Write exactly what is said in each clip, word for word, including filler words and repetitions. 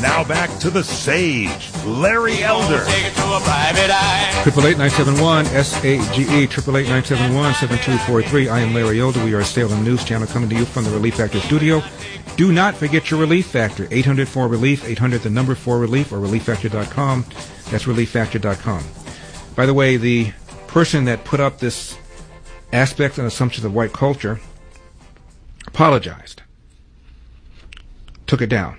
Now back to the sage, Larry Elder. Triple eight nine seven one S A G E. Triple eight nine seven one seven two four three. I am Larry Elder. We are a Salem News Channel coming to you from the Relief Factor studio. Do not forget your Relief Factor. eight hundred four relief. Eight hundred the number four relief or relief factor dot com. That's relief factor dot com. By the way, the person that put up this aspects and assumptions of white culture apologized, took it down.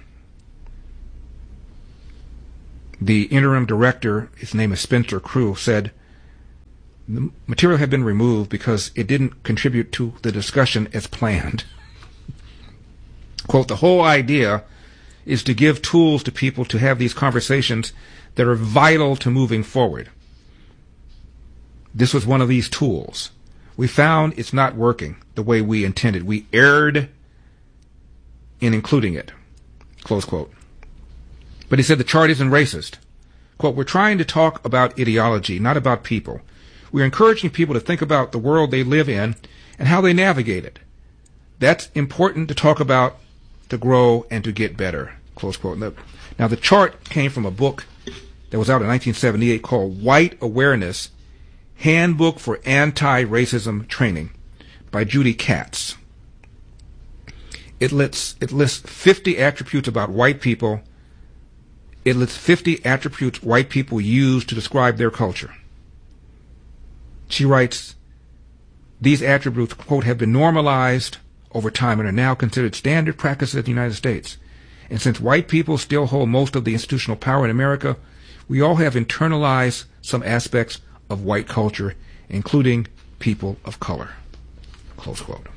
The interim director, his name is Spencer Crew, said the material had been removed because it didn't contribute to the discussion as planned. Quote, the whole idea is to give tools to people to have these conversations that are vital to moving forward. This was one of these tools. We found it's not working the way we intended. We erred in including it. Close quote. But he said the chart isn't racist. Quote, we're trying to talk about ideology, not about people. We're encouraging people to think about the world they live in and how they navigate it. That's important to talk about, to grow, and to get better. Close quote. Now, the chart came from a book that was out in nineteen seventy-eight called White Awareness, Handbook for Anti-Racism Training by Judy Katz. It lists, it lists fifty attributes about white people. It lists fifty attributes white people use to describe their culture. She writes, these attributes, quote, have been normalized over time and are now considered standard practices in the United States. And since white people still hold most of the institutional power in America, we all have internalized some aspects of white culture, including people of color. Close quote.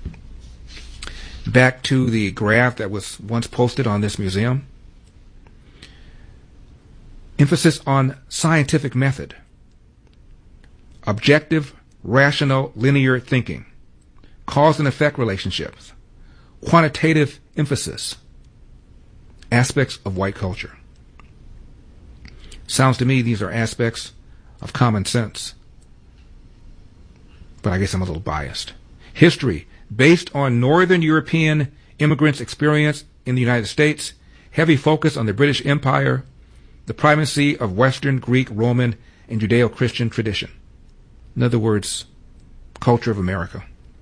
Back to the graph that was once posted on this museum. Emphasis on scientific method. Objective, rational, linear thinking. Cause and effect relationships. Quantitative emphasis. Aspects of white culture. Sounds to me these are aspects of common sense. But I guess I'm a little biased. History, based on Northern European immigrants' experience in the United States, heavy focus on the British Empire, the primacy of Western, Greek, Roman, and Judeo-Christian tradition. In other words, culture of America.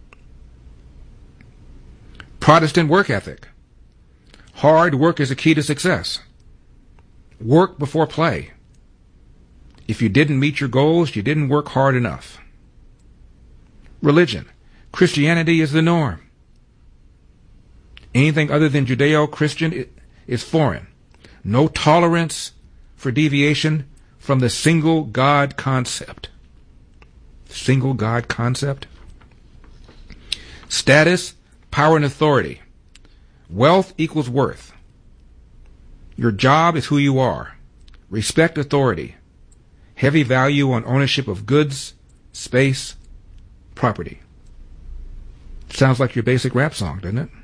Protestant work ethic. Hard work is a key to success. Work before play. If you didn't meet your goals, you didn't work hard enough. Religion. Christianity is the norm. Anything other than Judeo-Christian is foreign. No tolerance for deviation from the single God concept. Single God concept. Status, power, and authority. Wealth equals worth. Your job is who you are. Respect authority. Heavy value on ownership of goods, space, property. Sounds like your basic rap song, doesn't it?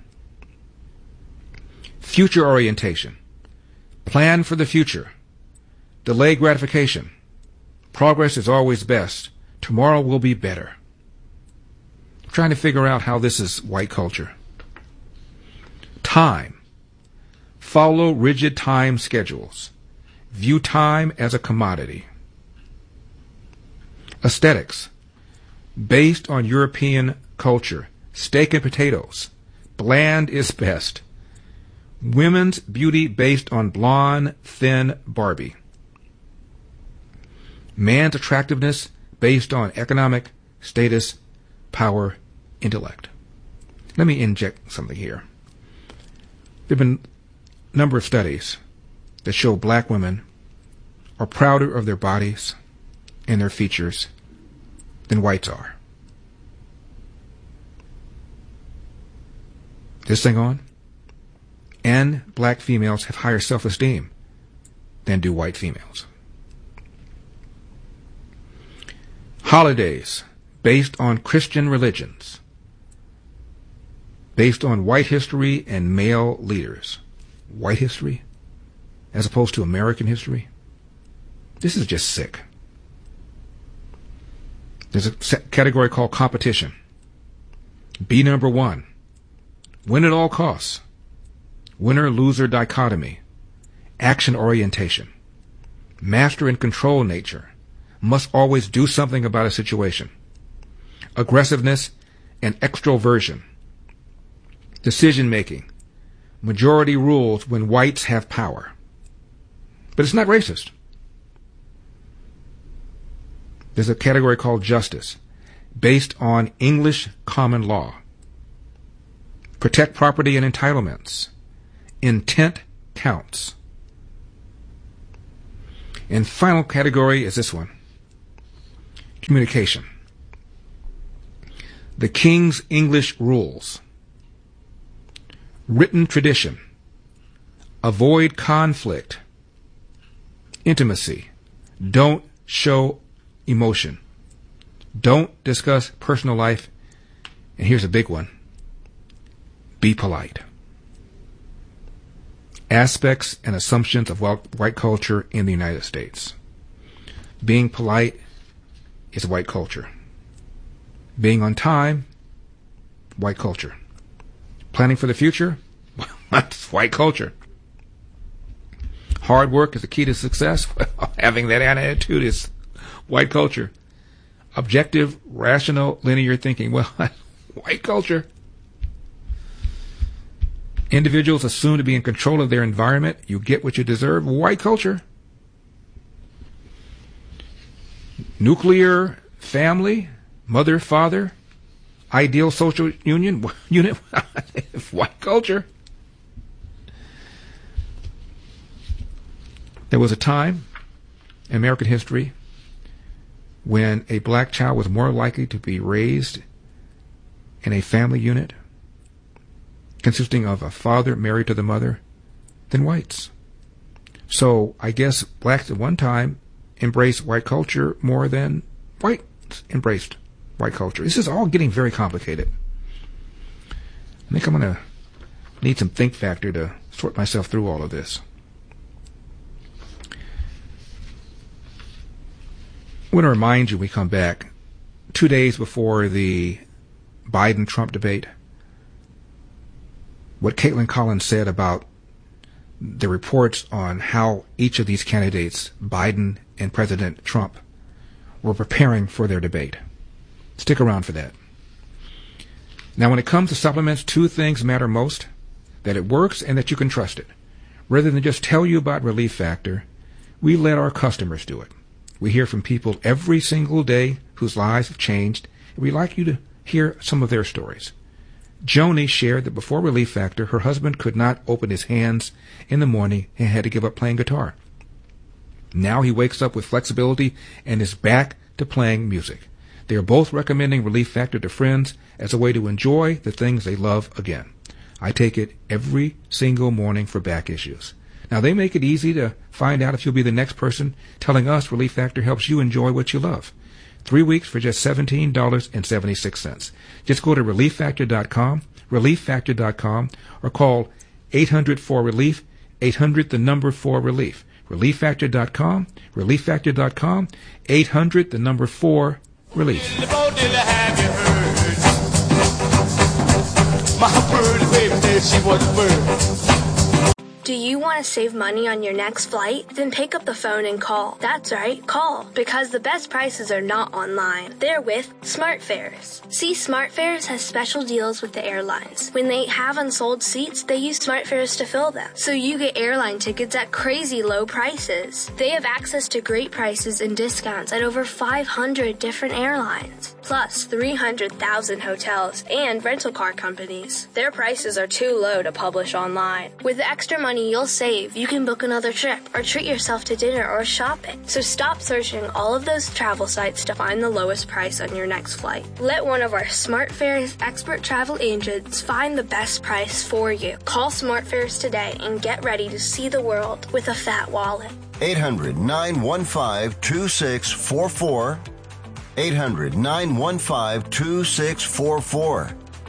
Future orientation. Plan for the future. Delay gratification. Progress is always best. Tomorrow will be better. I'm trying to figure out how this is white culture. Time. Follow rigid time schedules. View time as a commodity. Aesthetics. Based on European culture. Steak and potatoes. Bland is best. Women's beauty based on blonde, thin Barbie. Man's attractiveness based on economic status, power, intellect. Let me inject something here. There have been a number of studies that show black women are prouder of their bodies and their features than whites are. This thing on? And black females have higher self-esteem than do white females. Holidays based on Christian religions, based on white history and male leaders. White history as opposed to American history? This is just sick. There's a category called competition. Be number one. Win at all costs. Winner-loser dichotomy. action orientation, master and control nature, must always do something about a situation, aggressiveness and extroversion, decision making, majority rules when whites have power. But it's not racist. There's a category called justice, based on English common law. Protect property and entitlements. Intent counts. And final category is this one. Communication. The King's English rules. Written tradition. Avoid conflict. Intimacy. Don't show emotion. Don't discuss personal life. And here's a big one. Be polite. Aspects and assumptions of white culture in the United States. Being polite is white culture. Being on time, white culture. Planning for the future, well, that's white culture. Hard work is the key to success. Well, having that attitude is white culture. Objective, rational, linear thinking, well, white culture. Individuals assume to be in control of their environment. You get what you deserve. White culture. Nuclear family, mother, father, ideal social union, unit, white culture. There was a time in American history when a black child was more likely to be raised in a family unit consisting of a father married to the mother than whites. So I guess blacks at one time embraced white culture more than whites embraced white culture. This is all getting very complicated. I think I'm going to need some think factor to sort myself through all of this. I want to remind you, we come back two days before the Biden-Trump debate, what Caitlin Collins said about the reports on how each of these candidates, Biden and President Trump, were preparing for their debate. Stick around for that. Now, when it comes to supplements, two things matter most: that it works and that you can trust it. Rather than just tell you about Relief Factor, we let our customers do it. We hear from people every single day whose lives have changed, and we'd like you to hear some of their stories. Joni shared that before Relief Factor, her husband could not open his hands in the morning and had to give up playing guitar. Now he wakes up with flexibility and is back to playing music. They are both recommending Relief Factor to friends as a way to enjoy the things they love again. I take it every single morning for back issues. Now, they make it easy to find out if you'll be the next person telling us Relief Factor helps you enjoy what you love. Three weeks for just seventeen dollars and seventy-six cents. Just go to relief factor dot com, relief factor dot com, or call eight hundred four relief, eight hundred the number four relief. relief factor dot com, relief factor dot com, eight hundred the number four relief. My bird, baby, she was a bird. Do you want to save money on your next flight? Then pick up the phone and call. That's right, call. Because the best prices are not online. They're with SmartFares. See, SmartFares has special deals with the airlines. When they have unsold seats, they use SmartFares to fill them. So you get airline tickets at crazy low prices. They have access to great prices and discounts at over five hundred different airlines. Plus three hundred thousand hotels and rental car companies. Their prices are too low to publish online. With the extra money you'll save, you can book another trip or treat yourself to dinner or shopping. So stop searching all of those travel sites to find the lowest price on your next flight. Let one of our SmartFares expert travel agents find the best price for you. Call SmartFares today and get ready to see the world with a fat wallet. eight hundred nine one five two six four four. eight hundred nine one five two six four four.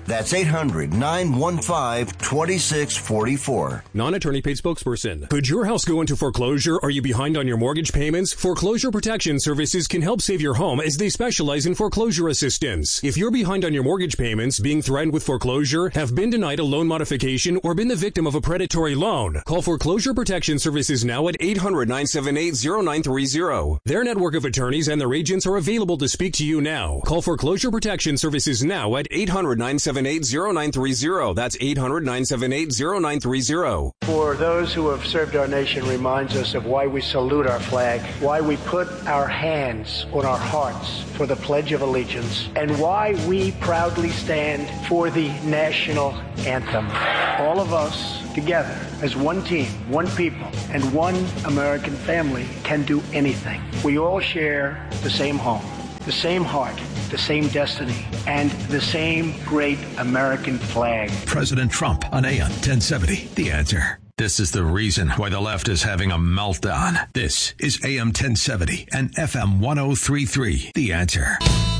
That's eight hundred, nine one five, two six four four. Non-attorney paid spokesperson. Could your house go into foreclosure? Are you behind on your mortgage payments? Foreclosure Protection Services can help save your home as they specialize in foreclosure assistance. If you're behind on your mortgage payments, being threatened with foreclosure, have been denied a loan modification, or been the victim of a predatory loan, call Foreclosure Protection Services now at eight hundred, nine seven eight, zero nine three zero. Their network of attorneys and their agents are available to speak to you now. Call Foreclosure Protection Services now at eight hundred, nine seven eight, zero nine three zero. That's eight hundred, nine seven eight, zero nine three zero. For those who have served our nation reminds us of why we salute our flag, why we put our hands on our hearts for the Pledge of Allegiance, and why we proudly stand for the national anthem. All of us together as one team, one people, and one American family can do anything. We all share the same home, the same heart, the same destiny, and the same great American flag. President Trump on A M ten seventy. The Answer. This is the reason why the left is having a meltdown. This is A M ten seventy and F M ten thirty-three. The Answer.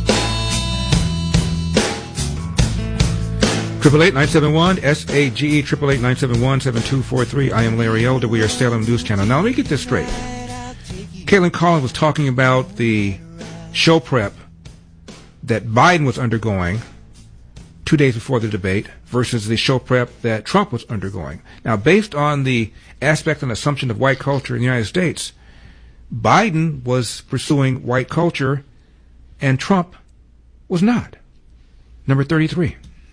Triple eight nine seven one S A G E triple eight nine seven one seven two four three. I am Larry Elder. We are Salem News Channel. Now let me get this straight. Caitlin Collins was talking about the show prep that Biden was undergoing two days before the debate versus the show prep that Trump was undergoing. Now, based on the aspect and assumption of white culture in the United States, Biden was pursuing white culture and Trump was not. Number thirty-three.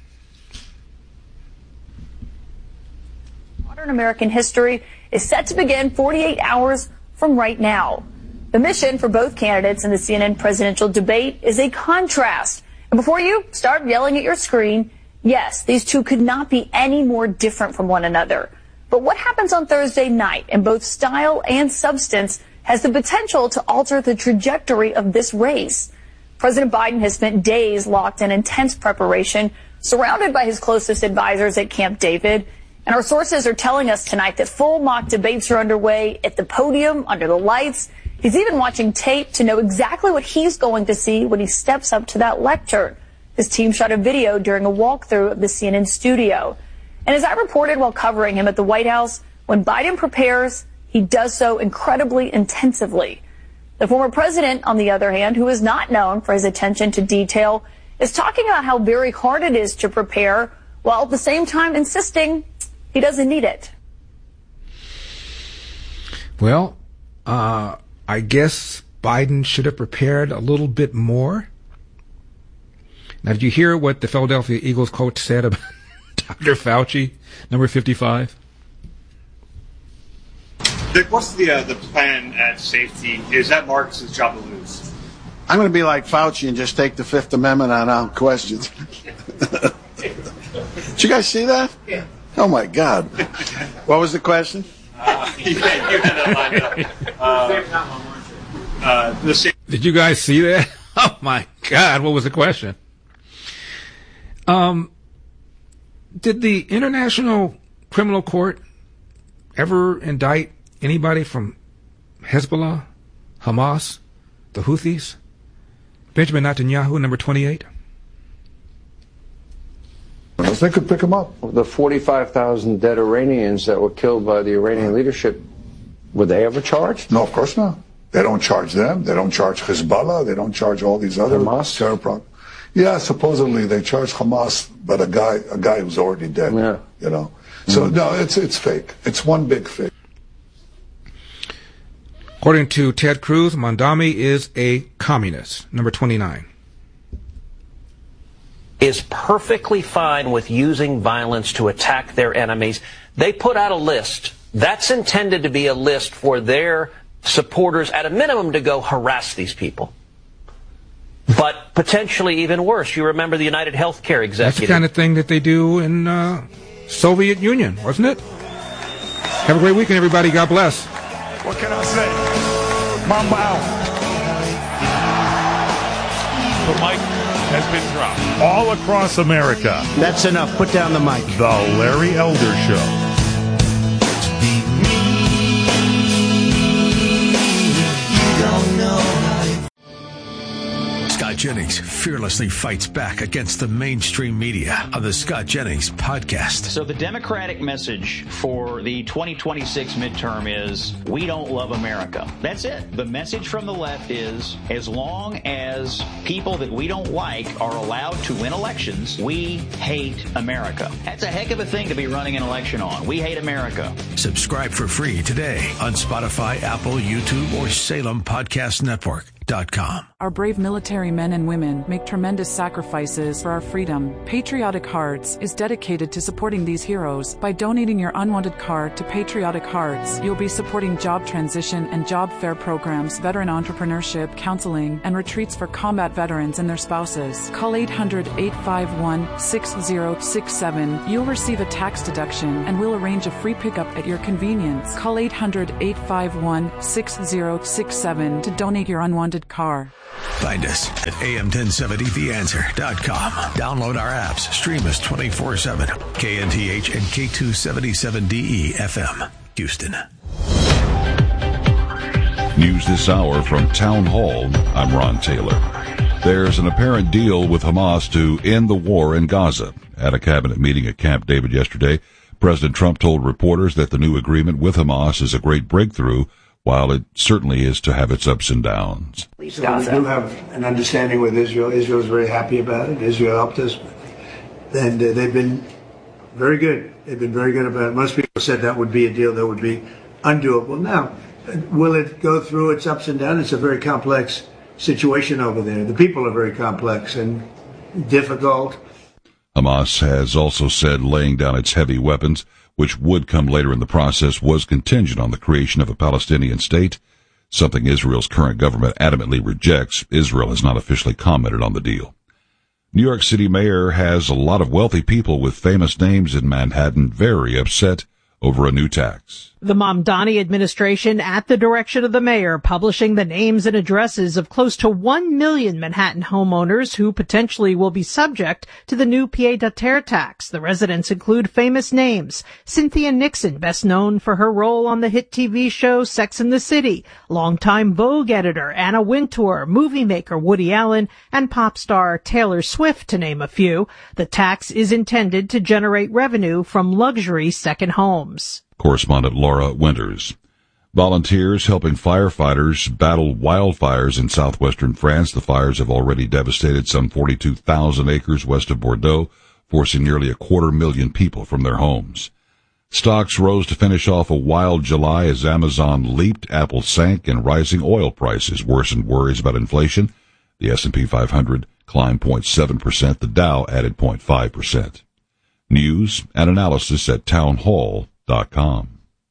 Modern American history is set to begin forty-eight hours from right now. The mission for both candidates in the C N N presidential debate is a contrast. And before you start yelling at your screen, yes, these two could not be any more different from one another. But what happens on Thursday night in both style and substance has the potential to alter the trajectory of this race. President Biden has spent days locked in intense preparation, surrounded by his closest advisors at Camp David. And our sources are telling us tonight that full mock debates are underway at the podium, under the lights. He's even watching tape to know exactly what he's going to see when he steps up to that lectern. His team shot a video during a walkthrough of the C N N studio. And as I reported while covering him at the White House, when Biden prepares, he does so incredibly intensively. The former president, on the other hand, who is not known for his attention to detail, is talking about how very hard it is to prepare, while at the same time insisting he doesn't need it. Well, uh, I guess Biden should have prepared a little bit more. Now, did you hear what the Philadelphia Eagles coach said about Doctor Fauci, number fifty-five? Dick, what's the uh, the plan at safety? Is that Marcus's job to lose? I'm going to be like Fauci and just take the Fifth Amendment on our questions. Did you guys see that? Yeah. Oh, my God. What was the question? Uh, you had, you had that lined up. Uh, uh, the same- Did you guys see that? Oh, my God. What was the question? Um, did the International Criminal Court ever indict anybody from Hezbollah, Hamas, the Houthis? Benjamin Netanyahu, number twenty-eight? They could pick them up. The forty-five thousand dead Iranians that were killed by the Iranian leadership, were they ever charged? No, of course not. They don't charge them. They don't charge Hezbollah. They don't charge all these other Hamas? terror pro- Yeah, supposedly they charge Hamas, but a guy a guy who's already dead. Yeah. You know. So mm-hmm. no, it's it's fake. It's one big fake. According to Ted Cruz, Mondami is a communist. Number twenty-nine. Is perfectly fine with using violence to attack their enemies. They put out a list. That's intended to be a list for their supporters, at a minimum, to go harass these people. But potentially even worse. You remember the United Healthcare executive. That's the kind of thing that they do in uh, Soviet Union, wasn't it? Have a great weekend, everybody. God bless. What can I say? Mamba out. The mic has been dropped all across America. That's enough. Put down the mic. The Larry Elder Show. Scott Jennings fearlessly fights back against the mainstream media on the Scott Jennings podcast. So the Democratic message for the twenty twenty-six midterm is, we don't love America. That's it. The message from the left is, as long as people that we don't like are allowed to win elections, we hate America. That's a heck of a thing to be running an election on. We hate America. Subscribe for free today on Spotify, Apple, YouTube, or Salem Podcast Network. Our brave military men and women make tremendous sacrifices for our freedom. Patriotic Hearts is dedicated to supporting these heroes. By donating your unwanted card to Patriotic Hearts, you'll be supporting job transition and job fair programs, veteran entrepreneurship, counseling, and retreats for combat veterans and their spouses. Call eight hundred, eight five one, six zero six seven. You'll receive a tax deduction and we'll arrange a free pickup at your convenience. Call eight hundred, eight five one, six zero six seven to donate your unwanted car. Find us at A M ten seventy the answer dot com. Download our apps. Stream us twenty-four seven. K N T H and K two seventy-seven D E F M, Houston. News this hour from Town Hall. I'm Ron Taylor. There's an apparent deal with Hamas to end the war in Gaza. At a cabinet meeting at Camp David yesterday, President Trump told reporters that the new agreement with Hamas is a great breakthrough, while it certainly is to have its ups and downs. So we do have an understanding with Israel. Israel is very happy about it. Israel helped us. And uh, they've been very good. They've been very good about it. Most people said that would be a deal that would be undoable. Now, will it go through its ups and downs? It's a very complex situation over there. The people are very complex and difficult. Hamas has also said laying down its heavy weapons, which would come later in the process, was contingent on the creation of a Palestinian state, something Israel's current government adamantly rejects. Israel has not officially commented on the deal. New York City mayor has a lot of wealthy people with famous names in Manhattan very upset over a new tax. The Mamdani administration, at the direction of the mayor, publishing the names and addresses of close to one million Manhattan homeowners who potentially will be subject to the new pied-à-terre tax. The residents include famous names: Cynthia Nixon, best known for her role on the hit T V show Sex and the City, longtime Vogue editor Anna Wintour, movie maker Woody Allen, and pop star Taylor Swift, to name a few. The tax is intended to generate revenue from luxury second homes. Correspondent Laura Winters. Volunteers helping firefighters battle wildfires in southwestern France. The fires have already devastated some forty-two thousand acres west of Bordeaux, forcing nearly a quarter million people from their homes. Stocks rose to finish off a wild July as Amazon leaped, Apple sank, and rising oil prices worsened worries about inflation. The S and P five hundred climbed zero point seven percent. The Dow added zero point five percent. News and analysis at townhall dot com.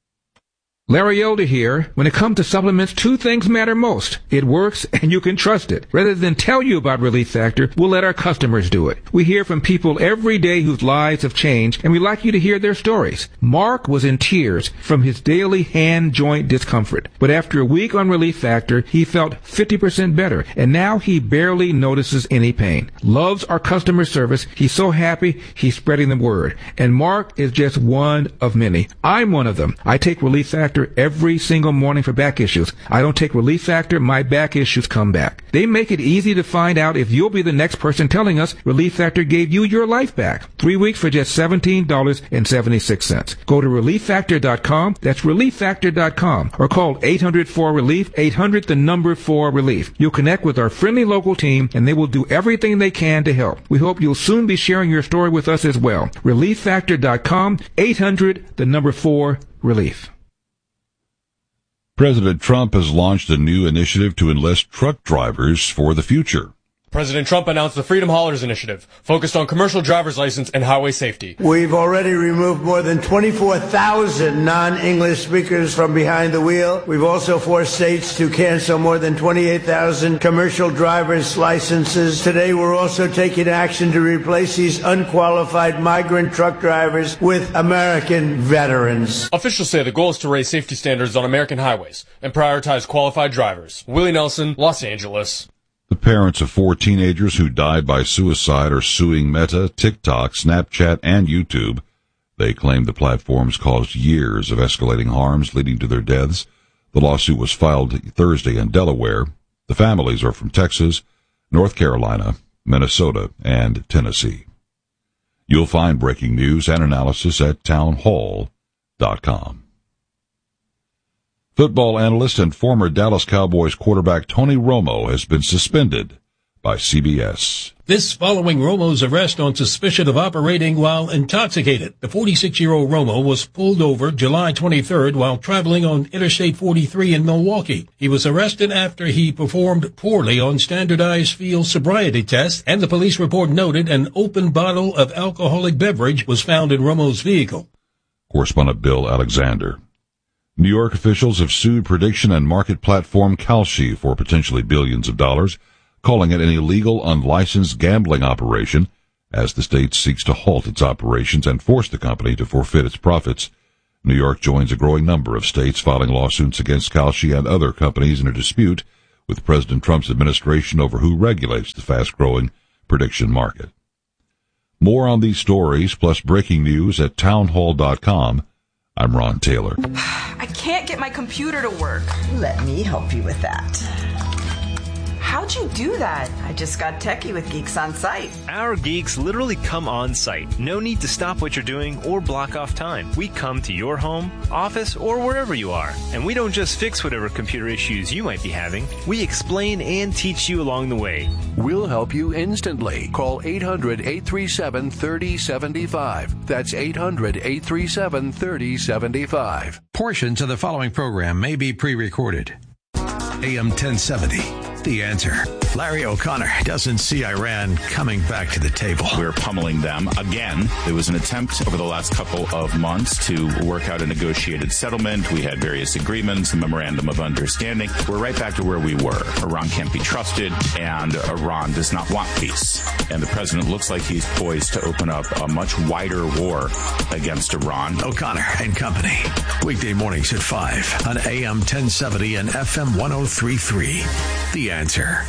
Larry Elder here. When it comes to supplements, two things matter most. It works and you can trust it. Rather than tell you about Relief Factor, we'll let our customers do it. We hear from people every day whose lives have changed, and we'd like you to hear their stories. Mark was in tears from his daily hand joint discomfort, but after a week on Relief Factor, he felt fifty percent better, and now he barely notices any pain. Loves our customer service. He's so happy he's spreading the word. And Mark is just one of many. I'm one of them. I take Relief Factor every single morning for back issues. I don't take Relief Factor, my back issues come back. They make it easy to find out if you'll be the next person telling us Relief Factor gave you your life back. Three weeks for just seventeen dollars and seventy-six cents. Go to relief factor dot com. That's relief factor dot com. Or call eight hundred four relief, eight hundred the number four relief. You'll connect with our friendly local team, and they will do everything they can to help. We hope you'll soon be sharing your story with us as well. relief factor dot com, eight hundred the number four relief. President Trump has launched a new initiative to enlist truck drivers for the future. President Trump announced the Freedom Haulers Initiative, focused on commercial driver's license and highway safety. We've already removed more than twenty-four thousand non-English speakers from behind the wheel. We've also forced states to cancel more than twenty-eight thousand commercial driver's licenses. Today, we're also taking action to replace these unqualified migrant truck drivers with American veterans. Officials say the goal is to raise safety standards on American highways and prioritize qualified drivers. Willie Nelson, Los Angeles. The parents of four teenagers who died by suicide are suing Meta, TikTok, Snapchat, and YouTube. They claim the platforms caused years of escalating harms leading to their deaths. The lawsuit was filed Thursday in Delaware. The families are from Texas, North Carolina, Minnesota, and Tennessee. You'll find breaking news and analysis at townhall dot com. Football analyst and former Dallas Cowboys quarterback Tony Romo has been suspended by C B S. This following Romo's arrest on suspicion of operating while intoxicated. The forty-six-year-old Romo was pulled over July twenty-third while traveling on Interstate forty-three in Milwaukee. He was arrested after he performed poorly on standardized field sobriety tests, and the police report noted an open bottle of alcoholic beverage was found in Romo's vehicle. Correspondent Bill Alexander. New York officials have sued prediction and market platform Kalshi for potentially billions of dollars, calling it an illegal, unlicensed gambling operation as the state seeks to halt its operations and force the company to forfeit its profits. New York joins a growing number of states filing lawsuits against Kalshi and other companies in a dispute with President Trump's administration over who regulates the fast-growing prediction market. More on these stories, plus breaking news at townhall dot com. I'm Ron Taylor. I can't get my computer to work. Let me help you with that. How'd you do that? I just got techie with Geeks on Site. Our geeks literally come on site. No need to stop what you're doing or block off time. We come to your home, office, or wherever you are. And we don't just fix whatever computer issues you might be having. We explain and teach you along the way. We'll help you instantly. Call eight hundred, eight three seven, three oh seven five. That's eight hundred, eight three seven, three oh seven five. Portions of the following program may be pre-recorded. A M ten seventy. The Answer. Larry O'Connor doesn't see Iran coming back to the table. We're pummeling them again. There was an attempt over the last couple of months to work out a negotiated settlement. We had various agreements, a memorandum of understanding. We're right back to where we were. Iran can't be trusted, and Iran does not want peace. And the president looks like he's poised to open up a much wider war against Iran. O'Connor and Company. Weekday mornings at five on A M ten seventy and F M one oh three point three. The Answer.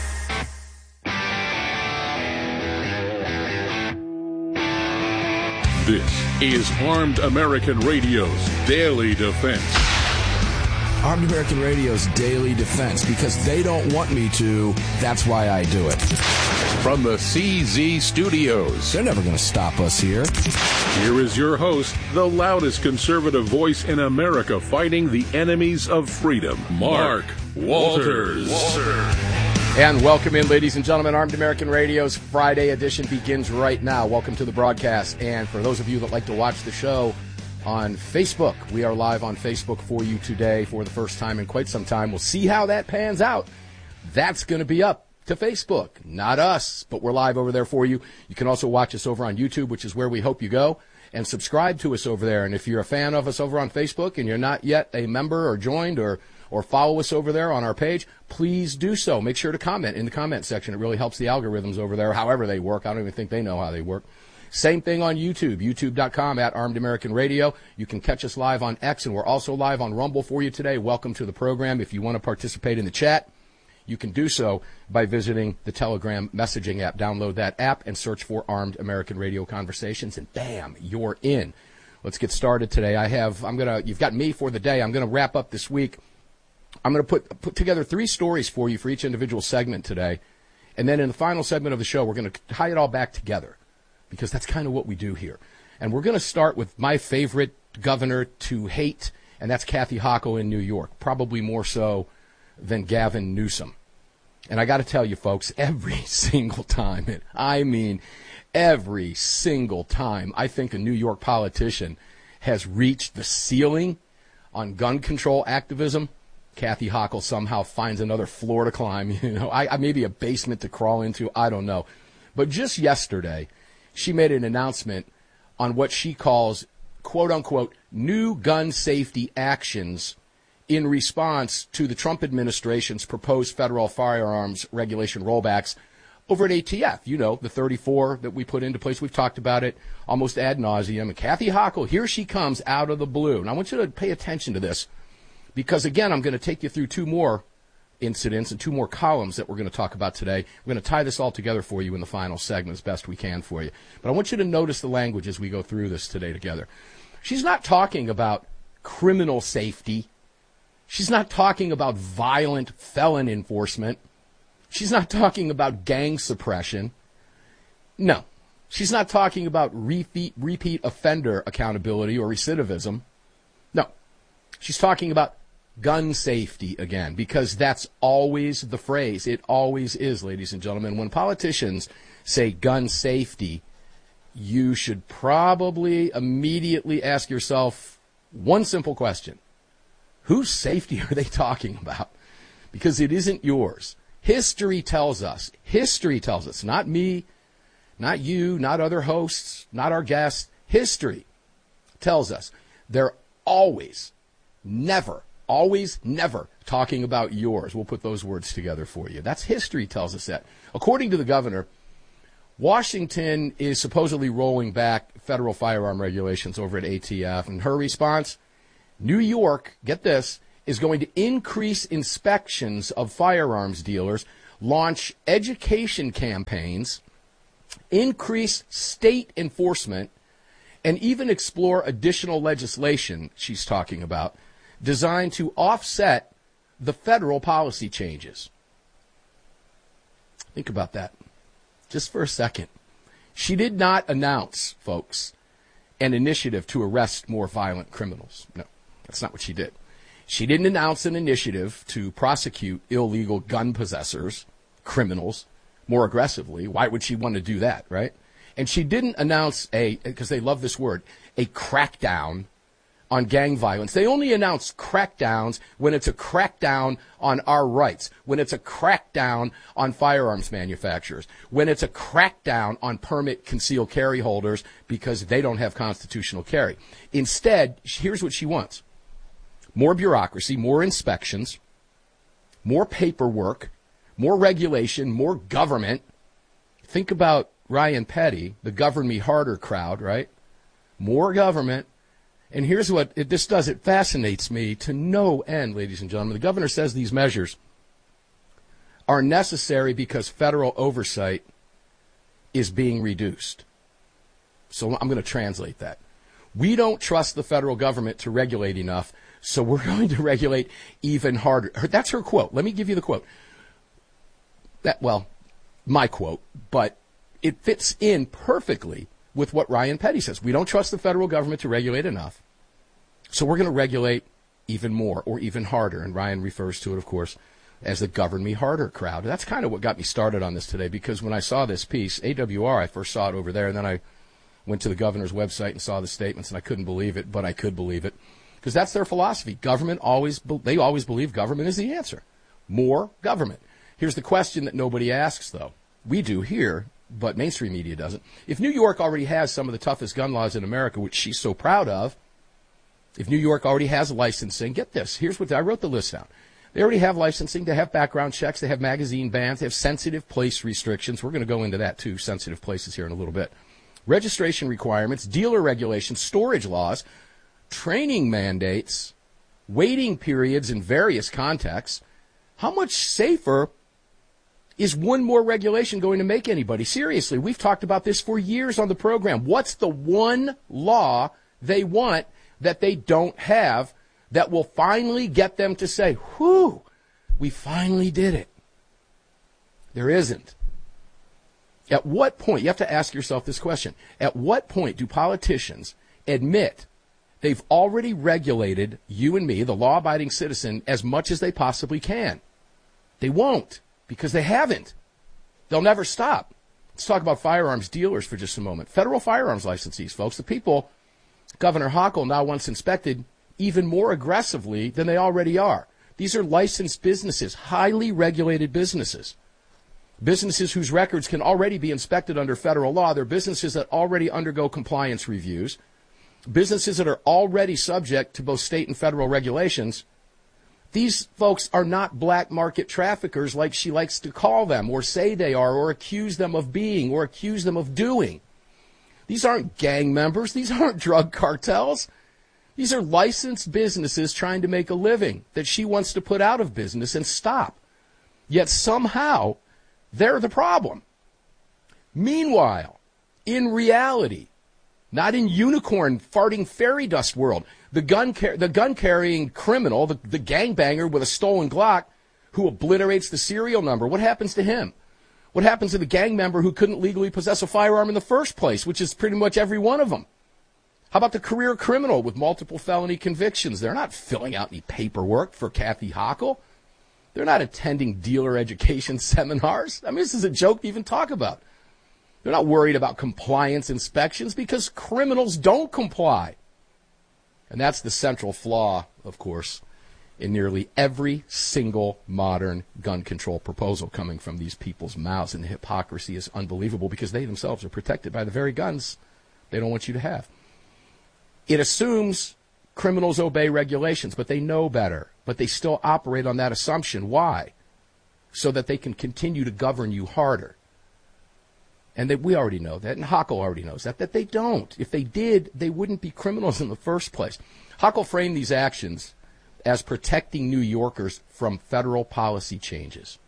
This is Armed American Radio's Daily Defense. Armed American Radio's Daily Defense, because they don't want me to, that's why I do it. From the C Z Studios. They're never going to stop us here. Here is your host, the loudest conservative voice in America fighting the enemies of freedom, Mark Walters. Walter. And welcome in, ladies and gentlemen. Armed American Radio's Friday edition begins right now. Welcome to the broadcast. And for those of you that like to watch the show on Facebook, we are live on Facebook for you today for the first time in quite some time. We'll see how that pans out. That's going to be up to Facebook, not us, but we're live over there for you. You can also watch us over on YouTube, which is where we hope you go, and subscribe to us over there. And if you're a fan of us over on Facebook and you're not yet a member or joined or or follow us over there on our page, please do so. Make sure to comment in the comment section. It really helps the algorithms over there, however they work. I don't even think they know how they work. Same thing on YouTube, youtube dot com at Armed American Radio. You can catch us live on X, and we're also live on Rumble for you today. Welcome to the program. If you want to participate in the chat, you can do so by visiting the Telegram messaging app. Download that app and search for Armed American Radio Conversations, and bam, you're in. Let's get started today. I have, I'm gonna, you've got me for the day. I'm gonna wrap up this week. I'm going to put put together three stories for you for each individual segment today. And then in the final segment of the show, we're going to tie it all back together, because that's kind of what we do here. And we're going to start with my favorite governor to hate, and that's Kathy Hochul in New York, probably more so than Gavin Newsom. And I got to tell you, folks, every single time, and I mean every single time, I think a New York politician has reached the ceiling on gun control activism, Kathy Hochul somehow finds another floor to climb, you know, I, I maybe a basement to crawl into, I don't know. But just yesterday, she made an announcement on what she calls, quote unquote, new gun safety actions in response to the Trump administration's proposed federal firearms regulation rollbacks over at A T F. You know, the thirty-four that we put into place. We've talked about it almost ad nauseum. And Kathy Hochul, here she comes out of the blue. And I want you to pay attention to this, because, again, I'm going to take you through two more incidents and two more columns that we're going to talk about today. We're going to tie this all together for you in the final segment as best we can for you. But I want you to notice the language as we go through this today together. She's not talking about criminal safety. She's not talking about violent felon enforcement. She's not talking about gang suppression. No. She's not talking about repeat, repeat offender accountability or recidivism. No. She's talking about gun safety again, because that's always the phrase. It always is, ladies and gentlemen. When politicians say gun safety, you should probably immediately ask yourself one simple question. Whose safety are they talking about? Because it isn't yours. History tells us, history tells us, not me, not you, not other hosts, not our guests. History tells us they're always, never, always, never talking about yours. We'll put those words together for you. That's history tells us that. According to the governor, Washington is supposedly rolling back federal firearm regulations over at A T F, and her response, New York, get this, is going to increase inspections of firearms dealers, launch education campaigns, increase state enforcement, and even explore additional legislation, she's talking about, designed to offset the federal policy changes. Think about that just for a second. She did not announce, folks, an initiative to arrest more violent criminals. No, that's not what she did. She didn't announce an initiative to prosecute illegal gun possessors, criminals, more aggressively. Why would she want to do that, right? And she didn't announce a, because they love this word, a crackdown on gang violence. They only announce crackdowns when it's a crackdown on our rights, when it's a crackdown on firearms manufacturers, when it's a crackdown on permit concealed carry holders because they don't have constitutional carry. Instead, here's what she wants. More bureaucracy, more inspections, more paperwork, more regulation, more government. Think about Ryan Petty, the govern me harder crowd, right? More government. And here's what it, this does. It fascinates me to no end, ladies and gentlemen. The governor says these measures are necessary because federal oversight is being reduced. So I'm going to translate that. We don't trust the federal government to regulate enough, so we're going to regulate even harder. That's her quote. Let me give you the quote. That, well, my quote, but it fits in perfectly with what Ryan Petty says. We don't trust the federal government to regulate enough, so we're going to regulate even more or even harder. And Ryan refers to it, of course, as the govern me harder crowd. That's kind of what got me started on this today, because when I saw this piece, A W R, I first saw it over there, and then I went to the governor's website and saw the statements, and I couldn't believe it, but I could believe it, because that's their philosophy. Government always, they always believe government is the answer. More government. Here's the question that nobody asks, though. We do here, but mainstream media doesn't. If New York already has some of the toughest gun laws in America, which she's so proud of, if New York already has licensing, get this. Here's what I wrote the list down. They already have licensing. They have background checks. They have magazine bans. They have sensitive place restrictions. We're going to go into that, too, sensitive places here in a little bit. Registration requirements, dealer regulations, storage laws, training mandates, waiting periods in various contexts. How much safer is one more regulation going to make anybody? Seriously, we've talked about this for years on the program. What's the one law they want that they don't have that will finally get them to say, whew, we finally did it? There isn't. At what point, you have to ask yourself this question, at what point do politicians admit they've already regulated you and me, the law-abiding citizen, as much as they possibly can? They won't, because they haven't. They'll never stop. Let's talk about firearms dealers for just a moment. Federal firearms licensees, folks, the people Governor Hochul now wants inspected even more aggressively than they already are. These are licensed businesses, highly regulated businesses. Businesses whose records can already be inspected under federal law. They're businesses that already undergo compliance reviews. Businesses that are already subject to both state and federal regulations. These folks are not black market traffickers like she likes to call them, or say they are, or accuse them of being, or accuse them of doing. These aren't gang members. These aren't drug cartels. These are licensed businesses trying to make a living that she wants to put out of business and stop. Yet somehow, they're the problem. Meanwhile, in reality, not in unicorn farting fairy dust world, the gun car- the gun carrying criminal, the, the gangbanger with a stolen Glock, who obliterates the serial number, what happens to him? What happens to the gang member who couldn't legally possess a firearm in the first place, which is pretty much every one of them? How about the career criminal with multiple felony convictions? They're not filling out any paperwork for Kathy Hochul. They're not attending dealer education seminars. I mean, this is a joke to even talk about. They're not worried about compliance inspections because criminals don't comply. And that's the central flaw, of course, in nearly every single modern gun control proposal coming from these people's mouths. And the hypocrisy is unbelievable because they themselves are protected by the very guns they don't want you to have. It assumes criminals obey regulations, but they know better. But they still operate on that assumption. Why? So that they can continue to govern you harder. And that we already know that, and Hochul already knows that, that they don't. If they did, they wouldn't be criminals in the first place. Hochul framed these actions as protecting New Yorkers from federal policy changes.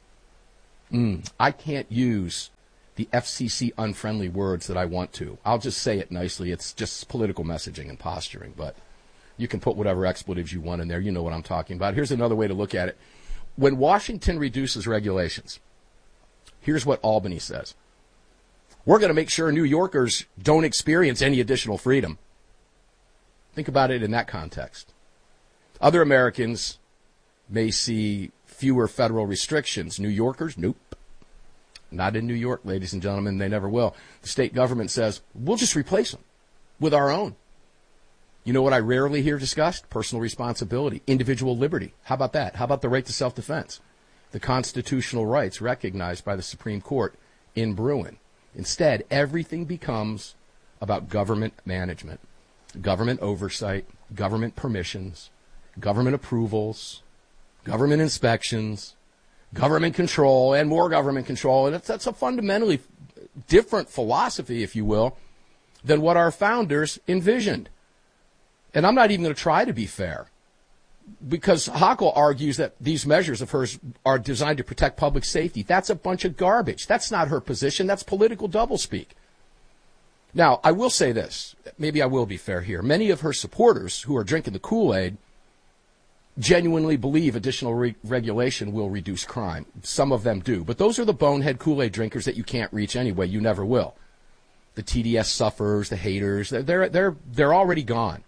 Mm, I can't use the F C C unfriendly words that I want to. I'll just say it nicely. It's just political messaging and posturing, but you can put whatever expletives you want in there. You know what I'm talking about. Here's another way to look at it. When Washington reduces regulations, here's what Albany says. We're going to make sure New Yorkers don't experience any additional freedom. Think about it in that context. Other Americans may see fewer federal restrictions. New Yorkers, nope. Not in New York, ladies and gentlemen. They never will. The state government says, we'll just replace them with our own. You know what I rarely hear discussed? Personal responsibility, individual liberty. How about that? How about the right to self-defense? The constitutional rights recognized by the Supreme Court in Bruin. Instead, everything becomes about government management, government oversight, government permissions, government approvals, government inspections, government control, and more government control. And that's, that's a fundamentally different philosophy, if you will, than what our founders envisioned. And I'm not even going to try to be fair, because Hochul argues that these measures of hers are designed to protect public safety. That's a bunch of garbage. That's not her position. That's political doublespeak. Now, I will say this. Maybe I will be fair here. Many of her supporters who are drinking the Kool-Aid genuinely believe additional re- regulation will reduce crime. Some of them do. But those are the bonehead Kool-Aid drinkers that you can't reach anyway. You never will. The T D S sufferers, the haters, they're, they're, they're already gone.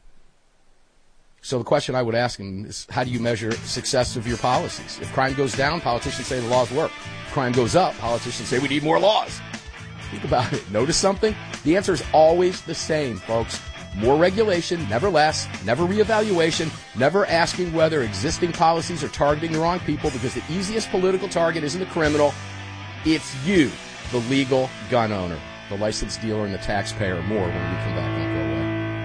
So the question I would ask him is, how do you measure success of your policies? If crime goes down, politicians say the laws work. If crime goes up, politicians say we need more laws. Think about it. Notice something? The answer is always the same, folks. More regulation, never less, never reevaluation, never asking whether existing policies are targeting the wrong people, because the easiest political target isn't the criminal. It's you, the legal gun owner, the licensed dealer, and the taxpayer. More when we come back. Don't go away.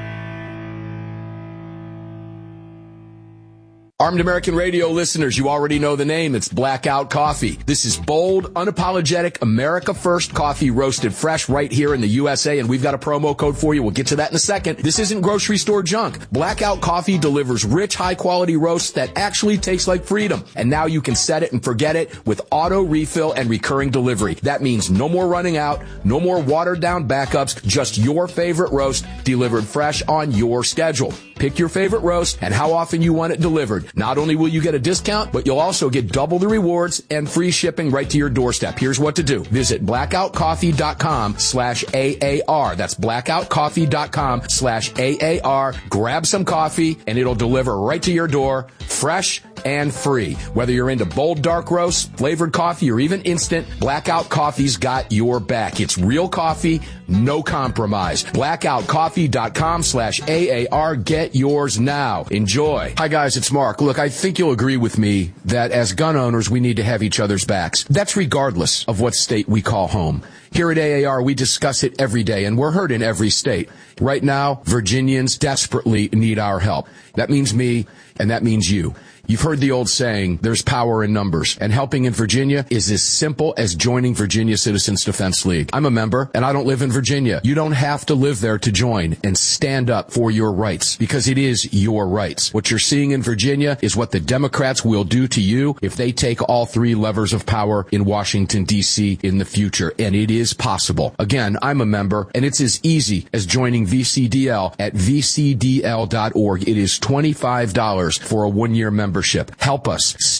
Armed American Radio listeners, you already know the name. It's Blackout Coffee. This is bold, unapologetic, America First coffee roasted fresh right here in the U S A, and we've got a promo code for you. We'll get to that in a second. This isn't grocery store junk. Blackout Coffee delivers rich, high-quality roasts that actually taste like freedom. And now you can set it and forget it with auto refill and recurring delivery. That means no more running out, no more watered-down backups, just your favorite roast delivered fresh on your schedule. Pick your favorite roast and how often you want it delivered. Not only will you get a discount, but you'll also get double the rewards and free shipping right to your doorstep. Here's what to do. Visit blackoutcoffee.com slash AAR. That's blackoutcoffee.com slash AAR. Grab some coffee and it'll deliver right to your door, fresh and free. Whether you're into bold dark roasts, flavored coffee, or even instant, Blackout Coffee's got your back. It's real coffee, no compromise. blackoutcoffee.com slash AAR. Get yours now. Enjoy. Hi guys, it's Mark. Look, I think you'll agree with me that as gun owners, we need to have each other's backs. That's regardless of what state we call home. Here at A A R, we discuss it every day, and we're heard in every state. Right now, Virginians desperately need our help. That means me, and that means you. You've heard the old saying, there's power in numbers, and helping in Virginia is as simple as joining Virginia Citizens Defense League. I'm a member, and I don't live in Virginia. You don't have to live there to join and stand up for your rights, because it is your rights. What you're seeing in Virginia is what the Democrats will do to you if they take all three levers of power in Washington, D C in the future, and it is possible. Again, I'm a member, and it's as easy as joining V C D L at v c d l dot org. It is twenty-five dollars for a one-year membership. Help us.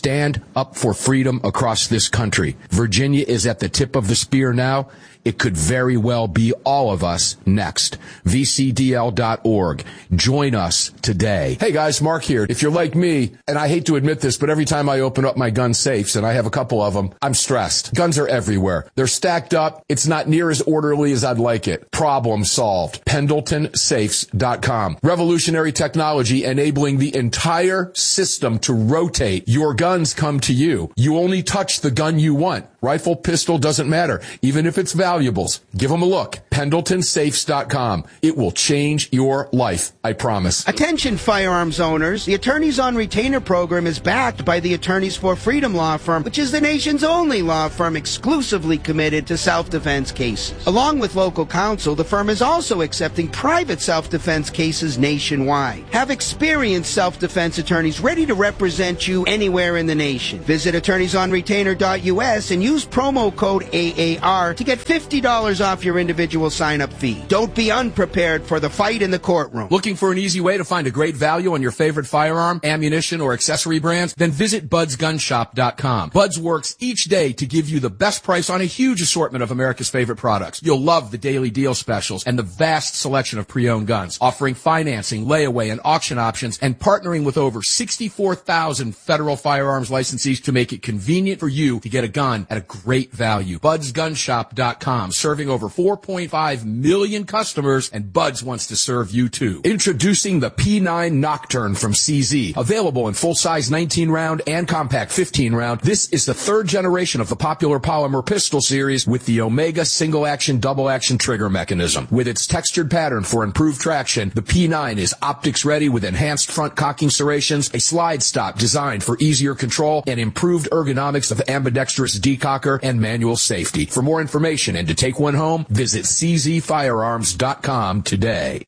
stand up for freedom across this country. Virginia is at the tip of the spear now. It could very well be all of us next. V C D L dot org. Join us today. Hey guys, Mark here. If you're like me, and I hate to admit this, but every time I open up my gun safes, and I have a couple of them, I'm stressed. Guns are everywhere. They're stacked up. It's not near as orderly as I'd like it. Problem solved. Pendleton Safes dot com. Revolutionary technology enabling the entire system to rotate. Your guns come to you. You only touch the gun you want. Rifle, pistol, doesn't matter. Even if it's valuables, give them a look. Pendleton Safes dot com. It will change your life, I promise. Attention firearms owners. The Attorneys on Retainer program is backed by the Attorneys for Freedom law firm, which is the nation's only law firm exclusively committed to self-defense cases. Along with local counsel, the firm is also accepting private self-defense cases nationwide. Have experienced self-defense attorneys ready to represent you anywhere in the nation. Visit attorneys on retainer dot U S and use promo code A A R to get fifty dollars off your individual sign-up fee. Don't be unprepared for the fight in the courtroom. Looking for an easy way to find a great value on your favorite firearm, ammunition, or accessory brands? Then visit buds gun shop dot com. Buds works each day to give you the best price on a huge assortment of America's favorite products. You'll love the daily deal specials and the vast selection of pre-owned guns, offering financing, layaway, and auction options, and partnering with over sixty-four thousand federal firearms licensees to make it convenient for you to get a gun at a great value. buds gun shop dot com, serving over four point five million customers, and Buds wants to serve you too. Introducing the P nine Nocturne from C Z. Available in full-size nineteen round and compact fifteen round, this is the third generation of the popular polymer pistol series with the Omega single-action, double-action trigger mechanism. With its textured pattern for improved traction, the P nine is optics-ready with enhanced front cocking serrations, a slide stop designed for easier control, and improved ergonomics of ambidextrous decocker and manual safety. For more information and to take one home, visit C Z firearms dot com today.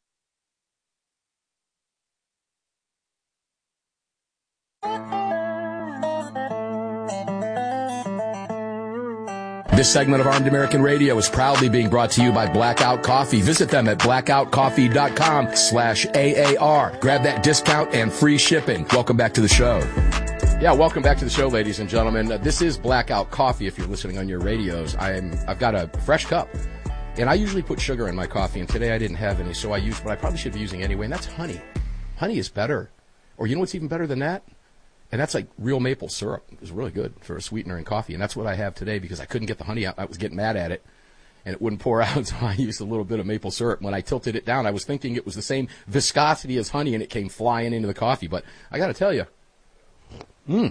This segment of Armed American Radio is proudly being brought to you by Blackout Coffee. Visit them at blackout coffee dot com slash A A R. Grab that discount and free shipping. Welcome back to the show. Yeah, welcome back to the show, ladies and gentlemen. Uh, this is Blackout Coffee if you're listening on your radios. I'm, I've got a fresh cup, and I usually put sugar in my coffee, and today I didn't have any, so I used what I probably should be using anyway, and that's honey. Honey is better. Or you know what's even better than that? And that's like real maple syrup. It was really good for a sweetener in coffee, and that's what I have today because I couldn't get the honey out. I was getting mad at it, and it wouldn't pour out, so I used a little bit of maple syrup. When I tilted it down, I was thinking it was the same viscosity as honey, and it came flying into the coffee. But I got to tell you, mmm.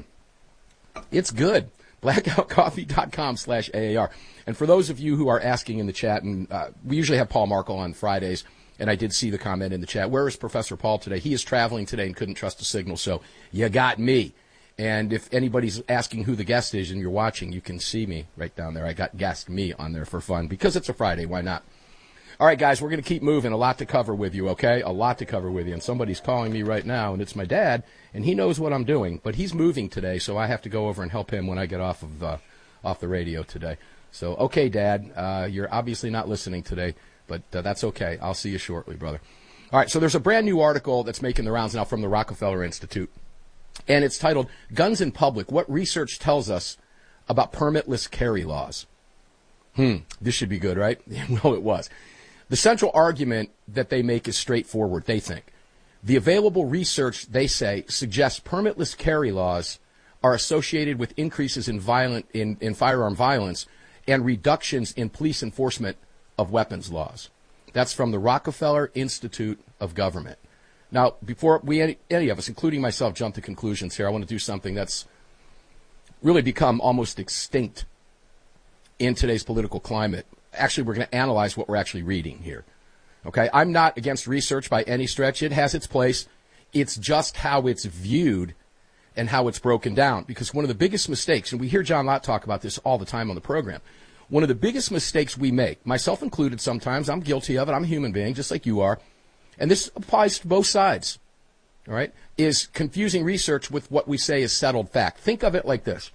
It's good. blackout coffee dot com slash A A R. And for those of you who are asking in the chat, and uh, we usually have Paul Markle on Fridays, and I did see the comment in the chat, where is Professor Paul today? He is traveling today and couldn't trust the signal, so you got me. And if anybody's asking who the guest is and you're watching, you can see me right down there. I got guest me on there for fun because it's a Friday. Why not? All right, guys, we're going to keep moving. A lot to cover with you, okay? A lot to cover with you. And somebody's calling me right now, and it's my dad, and he knows what I'm doing. But he's moving today, so I have to go over and help him when I get off of uh, off the radio today. So, okay, Dad, uh, you're obviously not listening today, but uh, that's okay. I'll see you shortly, brother. All right, so there's a brand new article that's making the rounds now from the Rockefeller Institute, and it's titled, Guns in Public, What Research Tells Us About Permitless Carry Laws. Hmm, this should be good, right? Well, it was. The central argument that they make is straightforward, they think. The available research, they say, suggests permitless carry laws are associated with increases in violent in, in firearm violence and reductions in police enforcement of weapons laws. That's from the Rockefeller Institute of Government. Now, before we any, any of us, including myself, jump to conclusions here, I want to do something that's really become almost extinct in today's political climate. Actually, we're going to analyze what we're actually reading here. Okay, I'm not against research by any stretch. It has its place. It's just how it's viewed and how it's broken down. Because one of the biggest mistakes, and we hear John Lott talk about this all the time on the program, one of the biggest mistakes we make, myself included sometimes, I'm guilty of it, I'm a human being, just like you are, and this applies to both sides, all right, is confusing research with what we say is settled fact. Think of it like this.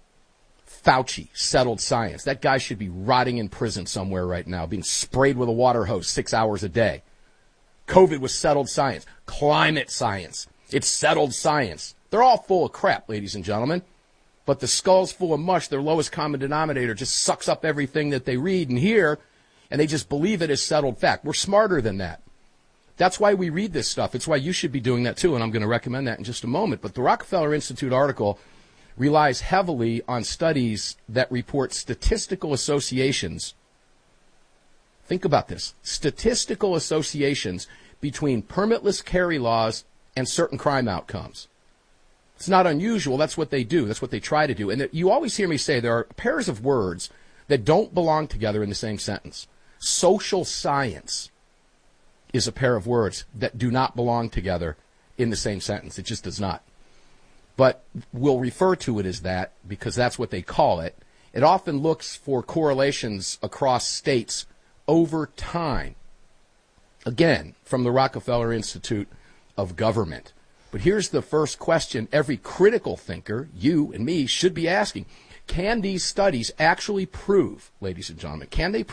Fauci, settled science. That guy should be rotting in prison somewhere right now, being sprayed with a water hose six hours a day. COVID was settled science. Climate science. It's settled science. They're all full of crap, ladies and gentlemen. But the skull's full of mush, their lowest common denominator just sucks up everything that they read and hear, and they just believe it as settled fact. We're smarter than that. That's why we read this stuff. It's why you should be doing that too, and I'm going to recommend that in just a moment. But the Rockefeller Institute article relies heavily on studies that report statistical associations. Think about this. Statistical associations between permitless carry laws and certain crime outcomes. It's not unusual. That's what they do. That's what they try to do. And you always hear me say there are pairs of words that don't belong together in the same sentence. Social science is a pair of words that do not belong together in the same sentence. It just does not. But we'll refer to it as that because that's what they call it. It often looks for correlations across states over time. Again, from the Rockefeller Institute of Government. But here's the first question every critical thinker, you and me, should be asking. Can these studies actually prove, ladies and gentlemen, can they